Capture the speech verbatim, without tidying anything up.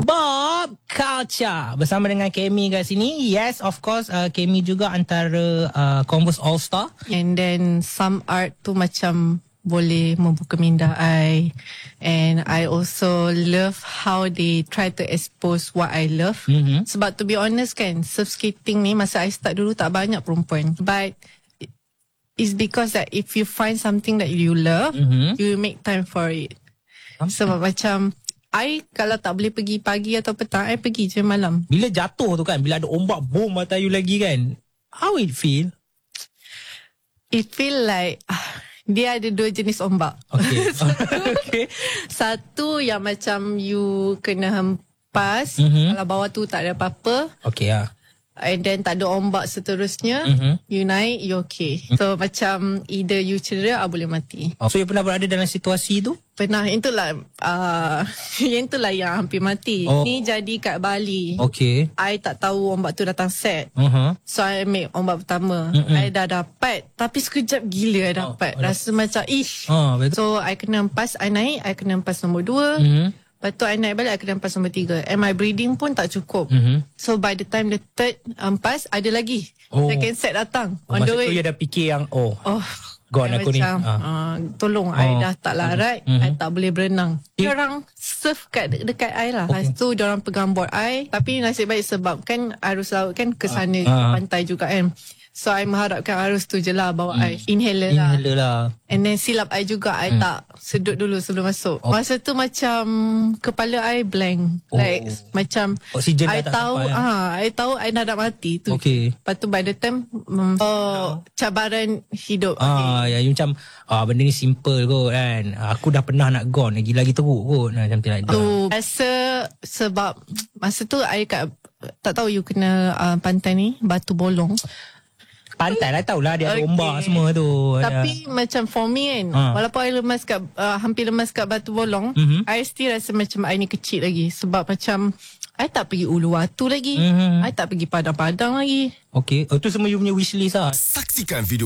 Bob Culture bersama dengan Kemi kat sini. Yes, of course, uh, Kemi juga antara uh, Converse All Star. And then some art tu macam boleh membuka minda I. And I also love how they try to expose what I love. Mm-hmm. Sebab to be honest kan, surf skating ni masa I start dulu tak banyak perempuan. But it's because that if you find something that you love, mm-hmm. you make time for it. Okay. Sebab macam I kalau tak boleh pergi pagi atau petang, I pergi je malam. Bila jatuh tu kan, bila ada ombak boom atas you lagi kan, how it feel? It feel like uh, dia ada dua jenis ombak. Okay. Satu, okay. Satu yang macam you kena hempas, mm-hmm. kalau bawah tu tak ada apa-apa. Okay lah. And then tak ada ombak seterusnya, mm-hmm. you naik, you okay. Mm-hmm. So macam either you cedera atau boleh mati. Oh, so you pernah berada dalam situasi tu? Pernah. Itulah uh, yang itulah yang hampir mati. Oh. Ni jadi kat Bali. Okay. I tak tahu ombak tu datang set. Uh-huh. So I ambil ombak pertama. Mm-mm. I dah dapat. Tapi sekejap gila I dapat. Oh, Rasa oh. macam ish. Oh, so I kena empas. I naik. I kena empas nombor dua. Mm-hmm. Lepas tu I naik balik, I kena empas nombor tiga. And my breathing pun tak cukup. Mm-hmm. So by the time the third empas, ada lagi. Oh. Second set datang. Oh, on the Masa way. tu you dah fikir yang, oh, oh gone aku macam, ni. Ah. Uh, tolong, oh. I dah tak larat. Mm-hmm. I tak boleh berenang. Eh. Diorang surf kat de- dekat I lah. Okay. Lepas tu diorang pegang board I. Tapi nasib baik sebab kan arus laut kan ke sana uh. pantai juga kan. So I mengharapkan arus tu je lah bawa hmm. I inhaler, inhaler lah. lah. And then silap I juga I hmm. tak sedut dulu sebelum masuk. Oh. Masa tu macam kepala I blank. Oh. Like macam oksigen I tak tahu sampai, ah, I tahu I dah nak mati tu. Okay. Lepas tu by the time um, oh, cabaran hidup. Ah, okay. Ya, you macam ah, benda ni simple kot kan. Aku dah pernah nak gone lagi lagi teruk kot. Nah, macam tu like tu rasa sebab masa tu I kat tak tahu you kena uh, pantai ni Batu Bolong. Pantai lah, tahulah dia ada okay. ombak semua tu. Tapi ada. Macam for me kan, ha. walaupun I lemas kat, uh, hampir lemas kat Batu Bolong, mm-hmm. I still rasa macam I ni kecil lagi. Sebab macam I tak pergi Uluwatu lagi, mm-hmm. I tak pergi Padang-Padang lagi. Okay, oh, tu semua you punya wishlist lah. Saksikan video